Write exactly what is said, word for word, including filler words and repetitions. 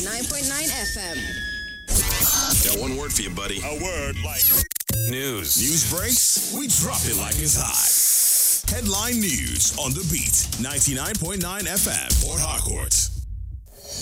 nine point nine F M. Got one word for you, buddy. A word like news. News breaks, we drop it like it's hot. Headline news on the beat. ninety-nine point nine F M, Port Harcourt.